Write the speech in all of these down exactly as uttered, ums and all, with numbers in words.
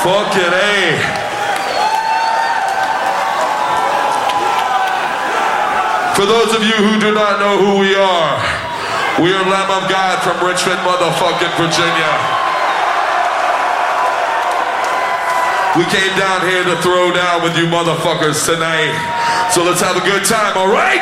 Fucking A. For those of you who do not know who we are, we are Lamb of God from Richmond, motherfucking Virginia. We came down here to throw down with you motherfuckers tonight. So let's have a good time, all right?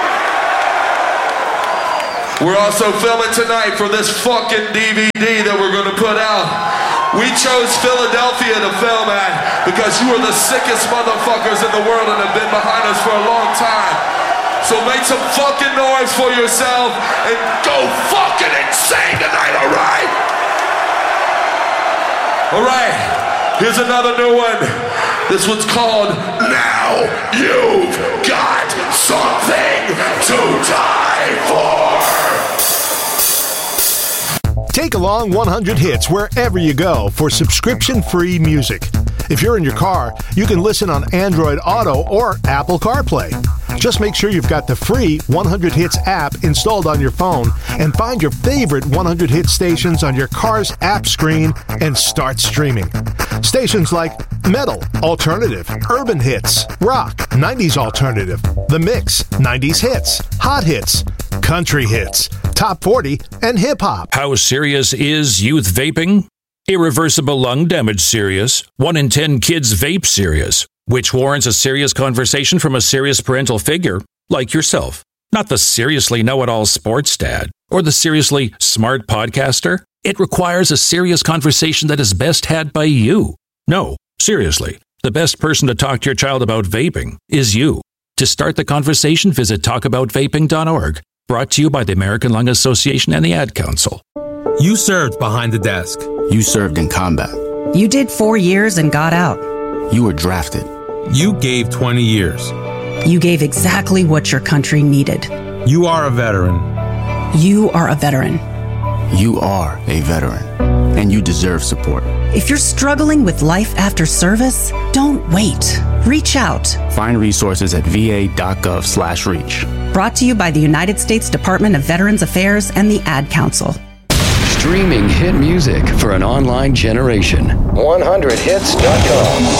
We're also filming tonight for this fucking D V D that we're gonna put out. We chose Philadelphia to film at because you are the sickest motherfuckers in the world and have been behind us for a long time. So make some fucking noise for yourself and go fucking insane tonight, all right? All right, here's another new one. This one's called Now You've Got Something to Die For. Take along one hundred hits wherever you go for subscription-free music. If you're in your car, you can listen on Android Auto or Apple CarPlay. Just make sure you've got the free one hundred hits app installed on your phone and find your favorite one hundred hit stations on your car's app screen and start streaming. Stations like Metal, Alternative, Urban Hits, Rock, nineties Alternative, The Mix, nineties Hits, Hot Hits, Country Hits, Top forty, and Hip Hop. How serious is youth vaping? Irreversible lung damage serious. One in ten kids vape serious, which warrants a serious conversation from a serious parental figure like yourself. Not the seriously know-it-all sports dad or the seriously smart podcaster. It requires a serious conversation that is best had by you. No, seriously, the best person to talk to your child about vaping is you. To start the conversation, visit talk about vaping dot org. Brought to you by the American Lung Association and the Ad Council. You served behind the desk. You served in combat. You did four years and got out. You were drafted. You gave twenty years. You gave exactly what your country needed. You are a veteran. You are a veteran. You are a veteran, and you deserve support. If you're struggling with life after service, don't wait. Reach out. Find resources at v a dot gov slash reach. Brought to you by the United States Department of Veterans Affairs and the Ad Council. Streaming hit music for an online generation. one hundred hits dot com